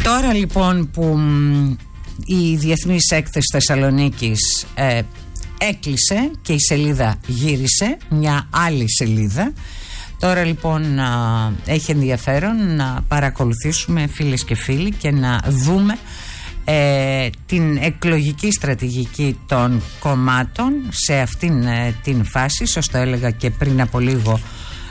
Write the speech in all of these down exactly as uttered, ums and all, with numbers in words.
Τώρα λοιπόν που η Διεθνής Έκθεση Θεσσαλονίκης ε, έκλεισε και η σελίδα γύρισε, μια άλλη σελίδα, τώρα λοιπόν α, έχει ενδιαφέρον να παρακολουθήσουμε, φίλες και φίλοι, και να δούμε ε, την εκλογική στρατηγική των κομμάτων σε αυτήν ε, την φάση. Σας το έλεγα και πριν από λίγο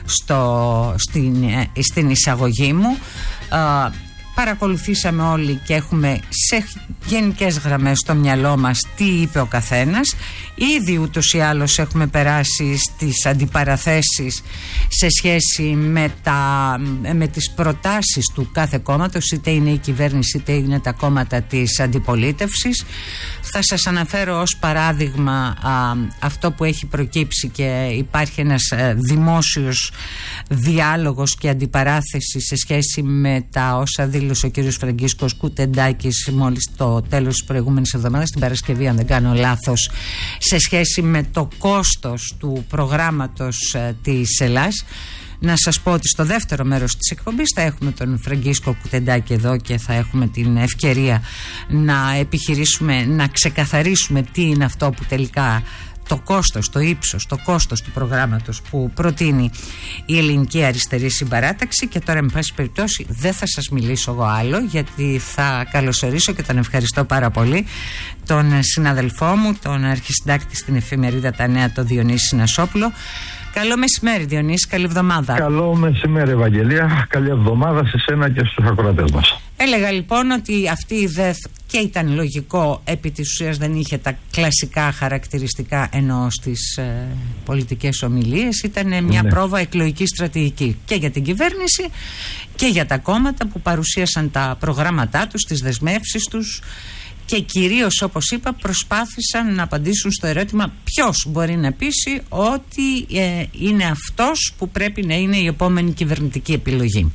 στο, στην, ε, στην εισαγωγή μου. Α, παρακολουθήσαμε όλοι και έχουμε σε γενικές γραμμές στο μυαλό μας τι είπε ο καθένας. Ήδη ούτως ή άλλως έχουμε περάσει στις αντιπαραθέσεις σε σχέση με, τα, με τις προτάσεις του κάθε κόμματος, είτε είναι η κυβέρνηση είτε είναι τα κόμματα της αντιπολίτευσης. Θα σας αναφέρω ως παράδειγμα α, αυτό που έχει προκύψει και υπάρχει ένας α, δημόσιος διάλογος και αντιπαράθεση σε σχέση με τα όσα δήλωσε ο κ. Φραγκίσκος Κουτεντάκης μόλις το τέλος της προηγούμενης εβδομάδας, την Παρασκευή αν δεν κάνω λάθος, σε σχέση με το κόστος του προγράμματος ε, της Ελλάς. Να σας πω ότι στο δεύτερο μέρος της εκπομπής θα έχουμε τον Φραγκίσκο Κουτεντάκη εδώ και θα έχουμε την ευκαιρία να επιχειρήσουμε να ξεκαθαρίσουμε τι είναι αυτό που τελικά το κόστος, το ύψος, το κόστος του προγράμματος που προτείνει η Ελληνική Αριστερή Συμπαράταξη. Και τώρα, με πάση περιπτώσει, δεν θα σας μιλήσω εγώ άλλο, γιατί θα καλωσορίσω και τον ευχαριστώ πάρα πολύ τον συναδελφό μου, τον αρχισυντάκτη στην εφημερίδα Τα Νέα, τον Διονύση Νασόπουλο. Καλό μεσημέρι, Διονύση, καλή εβδομάδα. Καλό μεσημέρι, Ευαγγελία. Καλή εβδομάδα σε σένα και στους ακροατές μας. Έλεγα λοιπόν ότι αυτή η ΔΕΘ, και ήταν λογικό, επί της ουσίας δεν είχε τα κλασικά χαρακτηριστικά ενώ στις ε, πολιτικές ομιλίες. Ήταν μια ναι. πρόβα εκλογική στρατηγική και για την κυβέρνηση και για τα κόμματα που παρουσίασαν τα προγράμματά τους, τις δεσμεύσεις τους, και κυρίως, όπως είπα, προσπάθησαν να απαντήσουν στο ερώτημα ποιος μπορεί να πείσει ότι ε, είναι αυτός που πρέπει να είναι η επόμενη κυβερνητική επιλογή.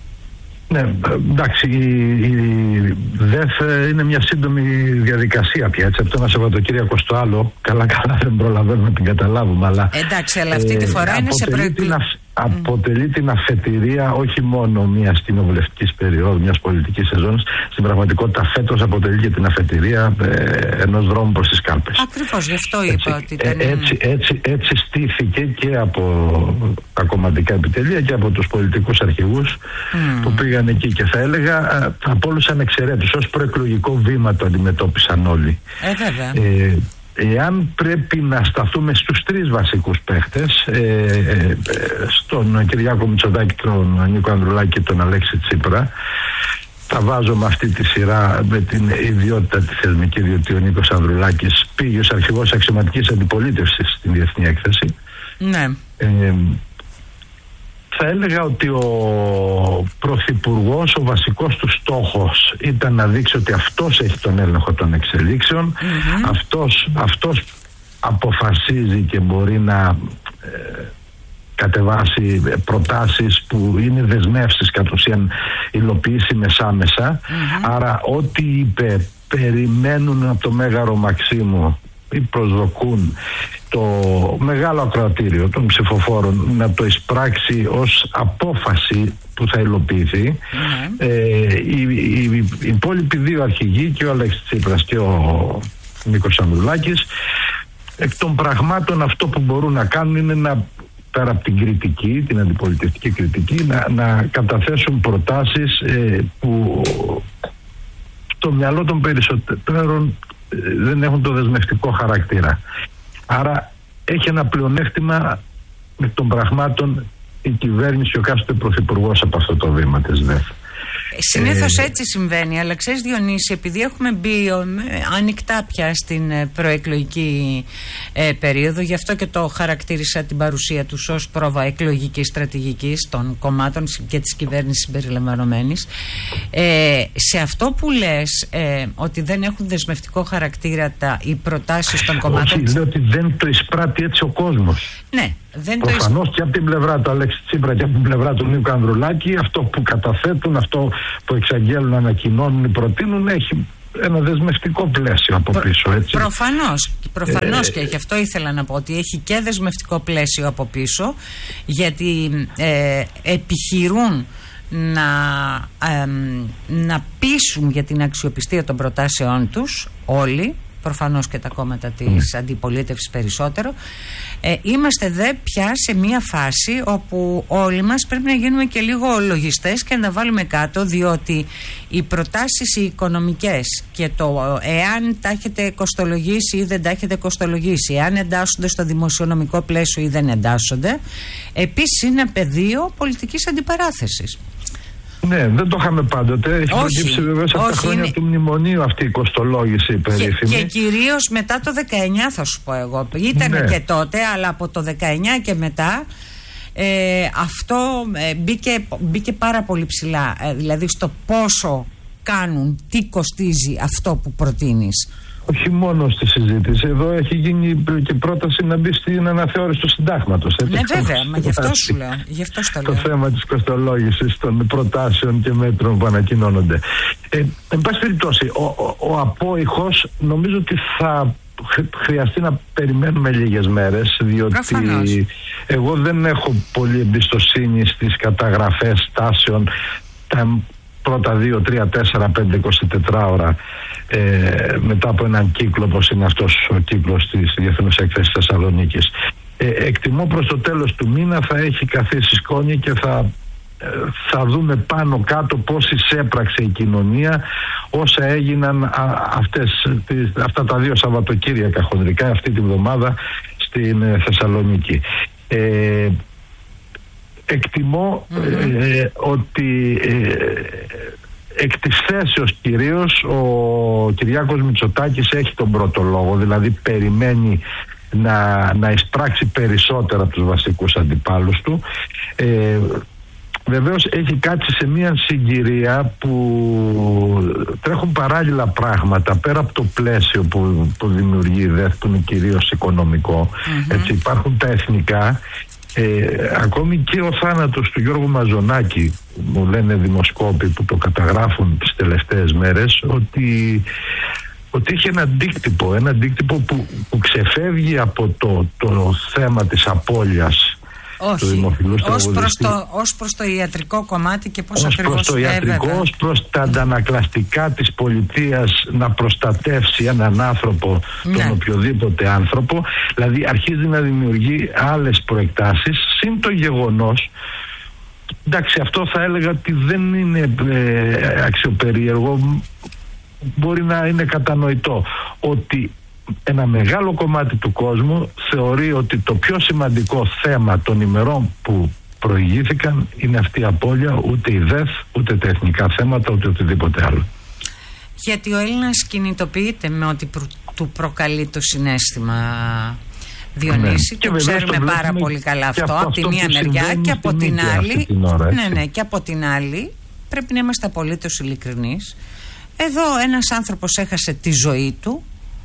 Ναι, εντάξει, η ΔΕΘ είναι μια σύντομη διαδικασία πια. Έτσι, από το ένα Σαββατοκύριακο στο άλλο, καλά-καλά δεν προλαβαίνουμε να την καταλάβουμε. Αλλά, εντάξει, αλλά αυτή τη φορά ε, είναι σε προεκλογική. Αποτελεί mm. την αφετηρία όχι μόνο μιας κοινοβουλευτικής περίοδου, μιας πολιτικής σεζόν. Στην πραγματικότητα, φέτος αποτελεί και την αφετηρία ε, ενός δρόμου προς τις κάλπες. Ακριβώς, γι' αυτό είπα έτσι, ότι ήταν. Ε, έτσι, έτσι, έτσι στήθηκε και από τα κομματικά επιτελεία και από τους πολιτικούς αρχηγούς mm. που πήγαν εκεί. Και θα έλεγα ε, από όλους ανεξαιρέτως, ως προεκλογικό βήμα το αντιμετώπισαν όλοι. Ε, βέβαια. Ε, Εάν πρέπει να σταθούμε στους τρεις βασικούς παίχτες, ε, ε, στον Κυριάκο Μητσοτάκη, τον Νίκο Ανδρουλάκη και τον Αλέξη Τσίπρα, τα βάζω με αυτή τη σειρά με την ιδιότητα τη θεσμική, διότι ο Νίκος Ανδρουλάκης πήγε ως αρχηγός αξιωματικής αντιπολίτευσης στην Διεθνή Έκθεση. Ναι. Ε, Θα έλεγα ότι ο Πρωθυπουργός, ο βασικός του στόχος ήταν να δείξει ότι αυτός έχει τον έλεγχο των εξελίξεων, mm-hmm. αυτός, αυτός αποφασίζει και μπορεί να ε, κατεβάσει προτάσεις που είναι δεσμεύσεις κατ' ουσίαν υλοποιήσιμες άμεσα. Mm-hmm. Άρα ό,τι είπε περιμένουν από το Μέγαρο Μαξίμου ή προσδοκούν το μεγάλο ακροατήριο των ψηφοφόρων να το εισπράξει ως απόφαση που θα υλοποιηθεί. Mm-hmm. ε, οι, οι, οι υπόλοιποι δύο αρχηγοί, και ο Αλέξης Τσίπρας και ο Νίκος Ανδρουλάκης, εκ των πραγμάτων αυτό που μπορούν να κάνουν είναι να, πέρα από την κριτική, την αντιπολιτευτική κριτική, να, να καταθέσουν προτάσεις ε, που στο μυαλό των περισσότερων δεν έχουν το δεσμευτικό χαρακτήρα. Άρα έχει ένα πλεονέκτημα με των πραγμάτων η κυβέρνηση και ο κάστοτε πρωθυπουργός από αυτό το βήμα της ΔΕΘ. Συνήθως ε, έτσι συμβαίνει, αλλά ξέρεις, Διονύση, επειδή έχουμε μπει ε, ανοιχτά πια στην ε, προεκλογική ε, περίοδο, γι' αυτό και το χαρακτήρισα την παρουσία τους ως πρόβα εκλογικής στρατηγικής των κομμάτων και της κυβέρνησης συμπεριλαμβανομένης. Ε, σε αυτό που λες, ε, ότι δεν έχουν δεσμευτικό χαρακτήρα τα, οι προτάσεις των κομμάτων. Όχι, λέω ότι δεν το εισπράττει έτσι ο κόσμος. Ναι. Προφανώς και από την πλευρά του Αλέξη Τσίπρα και από την πλευρά του Νίκου Ανδρουλάκη, αυτό που καταθέτουν, αυτό που εξαγγέλνουν, ανακοινώνουν ή προτείνουν, έχει ένα δεσμευτικό πλαίσιο από πίσω. Έτσι. Προφανώς, προφανώς ε, και γι' αυτό ήθελα να πω ότι έχει και δεσμευτικό πλαίσιο από πίσω, γιατί ε, επιχειρούν να, ε, να πείσουν για την αξιοπιστία των προτάσεών τους όλοι, προφανώς και τα κόμματα της αντιπολίτευσης περισσότερο. Ε, είμαστε δε πια σε μια φάση όπου όλοι μας πρέπει να γίνουμε και λίγο λογιστές και να τα βάλουμε κάτω, διότι οι προτάσεις οι οικονομικές και το εάν τα έχετε κοστολογήσει ή δεν τα έχετε κοστολογήσει, εάν εντάσσονται στο δημοσιονομικό πλαίσιο ή δεν εντάσσονται, επίσης είναι πεδίο πολιτικής αντιπαράθεσης. Ναι, δεν το είχαμε πάντοτε. Έχει προκύψει βεβαίως από τα χρόνια είναι... του μνημονίου αυτή η κοστολόγηση περίφημη. Και, και κυρίως μετά το δεκαεννιά, θα σου πω εγώ. Ήταν ναι. και τότε, αλλά από το δεκαεννιά και μετά ε, αυτό ε, μπήκε, μπήκε πάρα πολύ ψηλά. Ε, δηλαδή στο πόσο κάνουν, τι κοστίζει αυτό που προτείνεις. Όχι μόνο στη συζήτηση. Εδώ έχει γίνει και πρόταση να μπει στην αναθεώρηση του συντάγματος. Ναι, βέβαια, μα γι' αυτό σου λέω. Γι' αυτό στο το λέω. θέμα της κοστολόγησης των προτάσεων και μέτρων που ανακοινώνονται. Ε, εν πάση περιπτώσει, ο, ο, ο απόϊχος νομίζω ότι θα χρειαστεί να περιμένουμε λίγες μέρες, διότι Προφανώς. εγώ δεν έχω πολύ εμπιστοσύνη στις καταγραφές τάσεων τα πρώτα δύο, τρία, τέσσερα, πέντε, είκοσι τέσσερα ώρα ε, μετά από έναν κύκλο όπως είναι αυτός ο κύκλος της Διεθνούς Έκθεσης Θεσσαλονίκης. Ε, εκτιμώ προς το τέλος του μήνα θα έχει καθίσει σκόνη και θα, ε, θα δούμε πάνω κάτω πώς εισέπραξε η κοινωνία όσα έγιναν α, αυτές, τις, αυτά τα δύο Σαββατοκύριακα χονδρικά αυτή τη βδομάδα στην ε, Θεσσαλονίκη. Ε, Εκτιμώ mm-hmm. ε, ότι ε, εκ της θέσεως κυρίως ο Κυριάκος Μητσοτάκης έχει τον πρώτο λόγο, δηλαδή περιμένει να, να εισπράξει περισσότερα από τους βασικούς αντιπάλους του. Ε, βεβαίως έχει κάτσει σε μια συγκυρία που τρέχουν παράλληλα πράγματα πέρα από το πλαίσιο που, που δημιουργεί η ΔΕΘ, που είναι κυρίως οικονομικό. Mm-hmm. Έτσι, υπάρχουν τα εθνικά. Ε, ακόμη και ο θάνατος του Γιώργου Μαζονάκη, μου λένε δημοσκόποι που το καταγράφουν τις τελευταίες μέρες, ότι, ότι είχε ένα αντίκτυπο, ένα αντίκτυπο που, που ξεφεύγει από το, το θέμα της απώλειας. Όχι, ως προς, το, ως προς το ιατρικό κομμάτι και πώς ως ακριβώς προς το ιατρικό, έβεβαια. ως προς τα αντανακλαστικά της πολιτείας να προστατεύσει έναν άνθρωπο, ναι. τον οποιοδήποτε άνθρωπο, δηλαδή αρχίζει να δημιουργεί άλλες προεκτάσεις, συν το γεγονός, εντάξει, αυτό θα έλεγα ότι δεν είναι ε, αξιοπερίεργο, μπορεί να είναι κατανοητό, ότι ένα μεγάλο κομμάτι του κόσμου θεωρεί ότι το πιο σημαντικό θέμα των ημερών που προηγήθηκαν είναι αυτή η απώλεια, ούτε η ΔΕΘ, ούτε τα εθνικά θέματα, ούτε οτιδήποτε άλλο. Γιατί ο Έλληνας κινητοποιείται με ό,τι προ, του προκαλεί το συναίσθημα, Διονύση, ναι. το ξέρουμε πάρα πολύ καλά αυτό, από, από τη μία μεριά και από την άλλη ώρα, ναι, ναι, και από την άλλη πρέπει να είμαστε απολύτως ειλικρινείς. Εδώ ένας άνθρωπος έχασε τη ζωή του.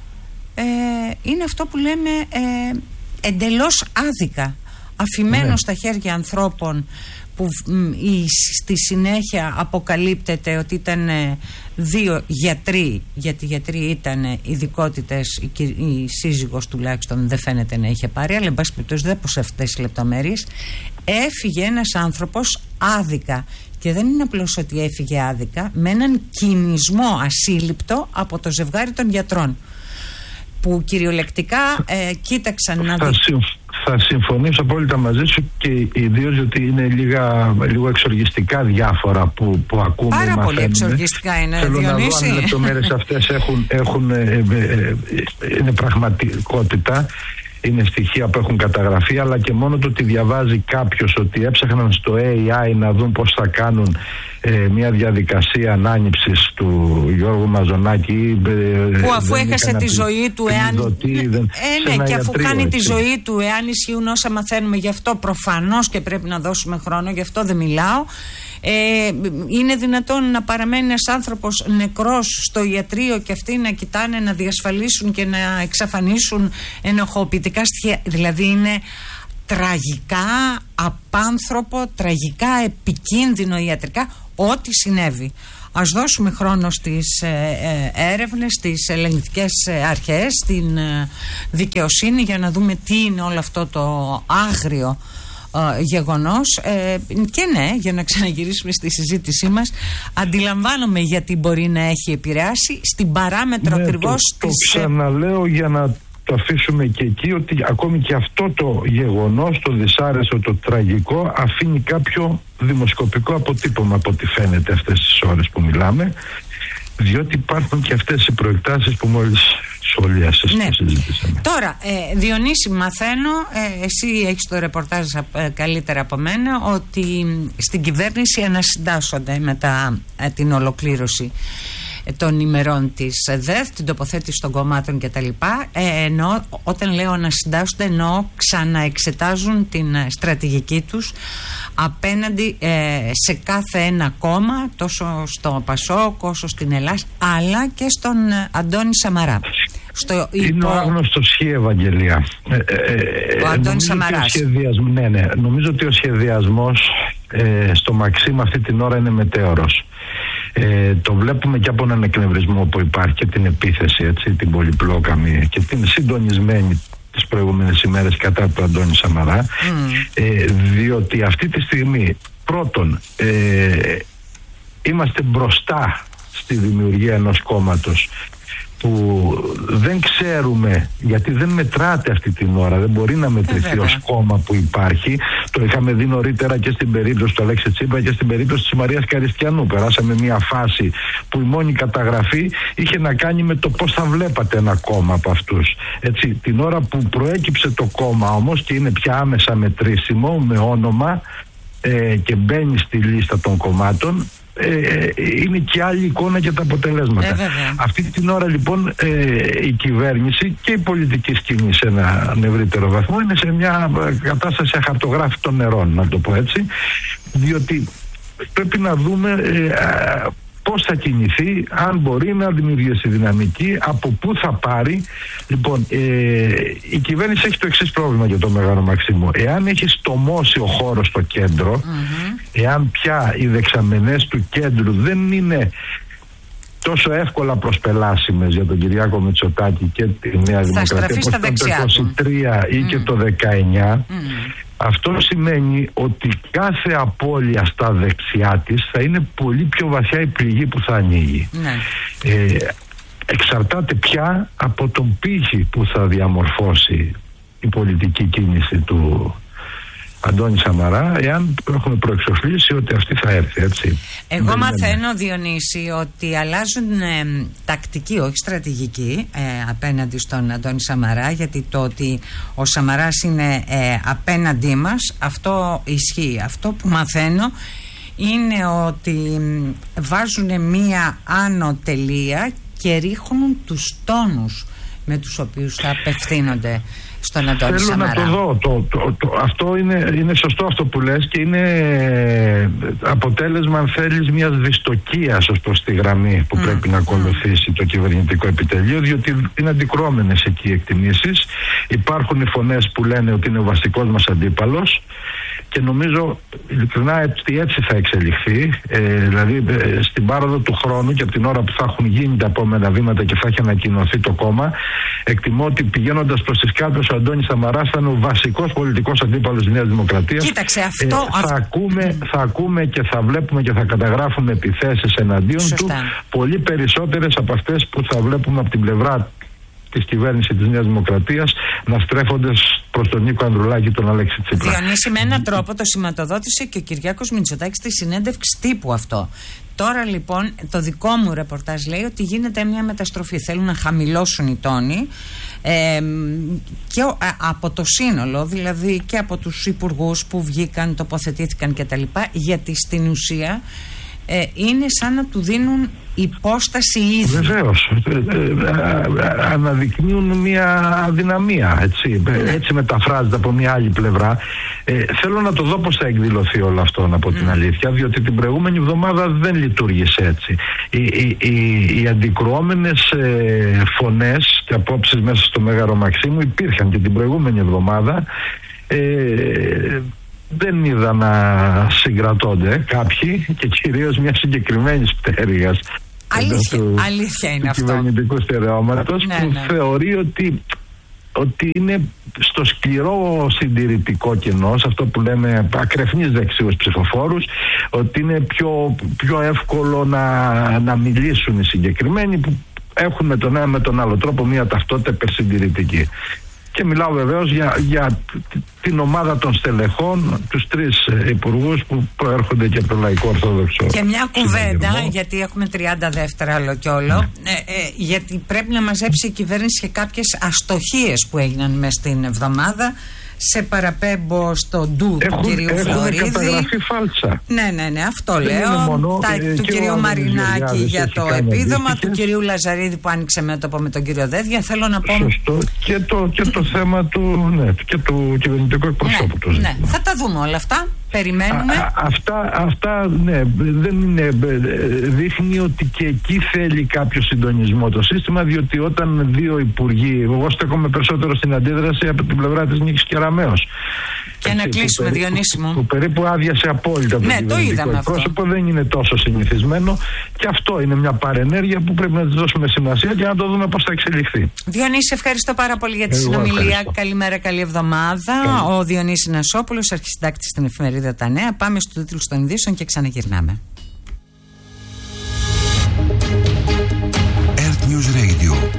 Ε, είναι αυτό που λέμε ε, εντελώς άδικα, αφημένο ναι. στα χέρια ανθρώπων που μ, η, στη συνέχεια αποκαλύπτεται ότι ήταν ε, δύο γιατροί, γιατί οι γιατροί ήταν ειδικότητες, η, η σύζυγος τουλάχιστον δεν φαίνεται να είχε πάρει, αλλά εν πάση περιπτώσει δεν πω σε αυτές τις λεπτομέρειες. Έφυγε ένας άνθρωπος άδικα, και δεν είναι απλώς ότι έφυγε άδικα, με έναν κινησμό ασύλληπτο από το ζευγάρι των γιατρών, που κυριολεκτικά ε, κοίταξαν να δει. Θα συμφωνήσω απόλυτα μαζί σου, και ιδίως γιατί είναι λίγα, λίγο εξοργιστικά διάφορα που, που ακούμε. Πάρα πολύ εξοργιστικά είναι, Θέλω Διονύση. να δω αν οι λεπτομέρειες αυτές έχουν, έχουν, ε, ε, ε, είναι πραγματικότητα, είναι στοιχεία που έχουν καταγραφεί, αλλά και μόνο το ότι διαβάζει κάποιος ότι έψαχναν στο έι άι να δουν πώς θα κάνουν ε, μια διαδικασία ανάνυψης του Γιώργου Μαζονάκη, ε, που αφού έχασε τη ζωή του, εάν δοτή, δεν, ε, ναι, και αφού χάνει έτσι. τη ζωή του, εάν ισχύουν όσα μαθαίνουμε, γι' αυτό προφανώς και πρέπει να δώσουμε χρόνο, γι' αυτό δεν μιλάω. Ε, είναι δυνατόν να παραμένει ένας άνθρωπος νεκρός στο ιατρείο και αυτοί να κοιτάνε να διασφαλίσουν και να εξαφανίσουν ενοχοποιητικά στοιχεία? Δηλαδή είναι τραγικά απάνθρωπο, τραγικά επικίνδυνο ιατρικά ό,τι συνέβη. Ας δώσουμε χρόνο στις ε, ε, έρευνες, στις ελεγκτικές αρχές, στην ε, δικαιοσύνη, για να δούμε τι είναι όλο αυτό το άγριο ε, γεγονός ε, και ναι, για να ξαναγυρίσουμε στη συζήτησή μας, αντιλαμβάνομαι γιατί μπορεί να έχει επηρεάσει στην παράμετρο, ναι, ακριβώς το, της... το ξαναλέω για να το αφήσουμε και εκεί, ότι ακόμη και αυτό το γεγονός, το δυσάρεστο, το τραγικό, αφήνει κάποιο δημοσκοπικό αποτύπωμα από ό,τι φαίνεται αυτές τις ώρες που μιλάμε, διότι υπάρχουν και αυτές οι προεκτάσεις που μόλις σχολίασες, ναι. και συζήτησαμε. Τώρα, ε, Διονύση, μαθαίνω, ε, εσύ έχεις το ρεπορτάζ ε, καλύτερα από μένα, ότι στην κυβέρνηση ανασυντάσσονται μετά ε, την ολοκλήρωση των ημερών της ΔΕΘ, την τοποθέτηση των κομμάτων κτλ. Ε, ενώ, όταν λέω ανασυντάσσονται, εννοώ ξαναεξετάζουν την στρατηγική τους απέναντι ε, σε κάθε ένα κόμμα, τόσο στο ΠΑΣΟΚ όσο στην Ελλάδα, αλλά και στον Αντώνη Σαμαρά. Στο είναι υπο... ο άγνωστος Χ, Ευαγγελία. Ε, ε, ο Αντώνης Σαμαράς. Σχεδιασμ... Ναι, ναι. Νομίζω ότι ο σχεδιασμός ε, στο Μαξίμ αυτή την ώρα είναι μετέωρος. Ε, το βλέπουμε και από έναν εκνευρισμό που υπάρχει και την επίθεση, έτσι, την πολυπλόκαμη και την συντονισμένη τις προηγούμενες ημέρες κατά του Αντώνη Σαμαρά, mm. ε, διότι αυτή τη στιγμή πρώτον ε, είμαστε μπροστά στη δημιουργία ενός κόμματος που δεν ξέρουμε, γιατί δεν μετράται αυτή την ώρα, δεν μπορεί να μετρηθεί ως κόμμα που υπάρχει. Το είχαμε δει νωρίτερα και στην περίπτωση του Αλέξη Τσίπρα και στην περίπτωση της Μαρίας Καριστιανού. Περάσαμε μια φάση που η μόνη καταγραφή είχε να κάνει με το πώς θα βλέπατε ένα κόμμα από αυτούς. Έτσι, την ώρα που προέκυψε το κόμμα όμως και είναι πια άμεσα μετρήσιμο με όνομα ε, και μπαίνει στη λίστα των κομμάτων, Ε, είναι και άλλη εικόνα και τα αποτελέσματα. Ε, Αυτή την ώρα λοιπόν ε, η κυβέρνηση και η πολιτική σκηνή σε ένα ευρύτερο βαθμό είναι σε μια κατάσταση αχαρτογράφητων νερών, να το πω έτσι, διότι πρέπει να δούμε ε, πώς θα κινηθεί, αν μπορεί να δημιουργήσει δυναμική, από πού θα πάρει. Λοιπόν, ε, η κυβέρνηση έχει το εξής πρόβλημα για το Μέγαρο Μαξίμου. Εάν έχει στομώσει ο χώρος στο κέντρο, mm-hmm. εάν πια οι δεξαμενές του κέντρου δεν είναι τόσο εύκολα προσπελάσιμες για τον Κυριάκο Μητσοτάκη και τη Νέα Δημοκρατία, όπως ήταν το είκοσι τρία ή mm. και το δεκαεννιά, mm. αυτό σημαίνει ότι κάθε απώλεια στα δεξιά της θα είναι πολύ πιο βαθιά η πληγή που θα ανοίγει. Mm. Ε, εξαρτάται πια από τον πύχη που θα διαμορφώσει η πολιτική κίνηση του Αντώνη Σαμαρά, εάν έχουμε προεξοφλήσει ότι αυτή θα έρθει, έτσι. Εγώ δεν μαθαίνω, είναι... Διονύση, ότι αλλάζουν ε, τακτική, όχι στρατηγική, ε, απέναντι στον Αντώνη Σαμαρά, γιατί το ότι ο Σαμαράς είναι ε, απέναντί μας, αυτό ισχύει. Αυτό που μαθαίνω είναι ότι βάζουν μία άνω τελεία και ρίχνουν τους τόνους με τους οποίους θα απευθύνονται στον Αντώνη Θέλω Σαμαρά. να το δω. Το, το, το, αυτό είναι, είναι σωστό αυτό που λες και είναι αποτέλεσμα, αν θέλεις, μιας δυστοκίας ως προς τη γραμμή που mm. πρέπει να ακολουθήσει mm. το κυβερνητικό επιτελείο, διότι είναι αντικρώμενες εκεί οι εκτιμήσεις. Υπάρχουν οι φωνές που λένε ότι είναι ο βασικός μας αντίπαλος και νομίζω ειλικρινά ότι έτσι θα εξελιχθεί, ε, δηλαδή ε, στην πάροδο του χρόνου και από την ώρα που θα έχουν γίνει τα επόμενα βήματα και θα έχει ανακοινωθεί το κόμμα, εκτιμώ ότι πηγαίνοντας προς τις κάλπες ο Αντώνης Σαμαράς θα είναι ο βασικός πολιτικός αντίπαλος της Νέας Δημοκρατίας. Κοίταξε, αυτό, ε, θα, αυ... ακούμε, θα ακούμε και θα βλέπουμε και θα καταγράφουμε επιθέσεις εναντίον Σωστά. του, πολύ περισσότερες από αυτές που θα βλέπουμε από την πλευρά της κυβέρνησης της Νέας Δημοκρατίας να στρέφονται προς τον Νίκο Ανδρουλάκη και τον Αλέξη Τσίπρα. Διονύση, με έναν τρόπο το σηματοδότησε και ο Κυριάκος Μητσοτάκης στη συνέντευξη τύπου αυτό. Τώρα λοιπόν το δικό μου ρεπορτάζ λέει ότι γίνεται μια μεταστροφή. Θέλουν να χαμηλώσουν οι τόνοι ε, και ο, α, από το σύνολο, δηλαδή και από τους υπουργούς που βγήκαν, τοποθετήθηκαν κτλ. Γιατί στην ουσία ε, είναι σαν να του δίνουν υπόσταση ήδη. Βεβαίως. Ε, ε, αναδεικνύουν μια αδυναμία. Έτσι, mm. έτσι μεταφράζεται από μια άλλη πλευρά. Ε, θέλω να το δω πώς θα εκδηλωθεί όλο αυτό, από mm. την αλήθεια, διότι την προηγούμενη εβδομάδα δεν λειτουργήσε έτσι. Οι, οι, οι, οι αντικρουόμενες ε, φωνές και απόψεις μέσα στο Μέγαρο Μαξίμου υπήρχαν και την προηγούμενη εβδομάδα. Ε, δεν είδα να συγκρατώνται κάποιοι και κυρίως μια συγκεκριμένη πτέρυγας. Αλήθεια, του, αλήθεια είναι του αυτό. Κυβερνητικού στερεώματος ναι, που ναι. θεωρεί ότι ότι είναι στο σκληρό συντηρητικό κοινό, σε αυτό που λέμε ακρεφνείς δεξιούς ψηφοφόρους, ότι είναι πιο, πιο εύκολο να, να μιλήσουν οι συγκεκριμένοι που έχουν με τον ένα με τον άλλο τρόπο μια ταυτότητα υπερσυντηρητική. Και μιλάω βεβαίως για, για την ομάδα των στελεχών, τους τρεις υπουργούς που προέρχονται και από το Λαϊκό Ορθόδοξο. Και μια κουβέντα, γιατί έχουμε τριάντα δεύτερα άλλο κι όλο, ναι. ε, ε, γιατί πρέπει να μαζέψει η κυβέρνηση και κάποιες αστοχίες που έγιναν μες στην εβδομάδα. Σε παραπέμπω στο ντου του κυρίου Φλωρίδη. Έχουν καταγραφεί φάλτσα. Ναι, ναι, ναι, αυτό δεν λέω. Μόνο, Τα, ε, του κυρίου Μαρινάκη για το επίδομα, του κυρίου Λαζαρίδη που άνοιξε μέτωπο με τον κύριο Δέδια. Θέλω να πω. Σωστό. Και το, και το θέμα του, ναι, και του κυβερνητικού εκπροσώπου. Ναι, του ναι. Θα τα δούμε όλα αυτά. Περιμένουμε. Α, α, αυτά, αυτά ναι, δεν είναι, δείχνει ότι και εκεί θέλει κάποιο συντονισμό το σύστημα, διότι όταν δύο υπουργοί, εγώ στέκομαι περισσότερο στην αντίδραση από την πλευρά της Νίκης Κεραμέως. Και έτσι, να κλείσουμε, περίπου, Διονύση μου. Που, που περίπου άδειασε απόλυτα το ναι, το είδαμε αυτό. Πρόσωπο δεν είναι τόσο συνηθισμένο και αυτό είναι μια παρενέργεια που πρέπει να της δώσουμε σημασία και να το δούμε πώς θα εξελιχθεί. Διονύση, ευχαριστώ πάρα πολύ για τη Εγώ συνομιλία. Ευχαριστώ. Καλημέρα, καλή εβδομάδα. Καλή. Ο Διονύσης Νασόπουλος, αρχισυντάκτης στην εφημερίδα Τα Νέα. Πάμε στους τίτλους των ειδήσεων και ξαναγυρνάμε.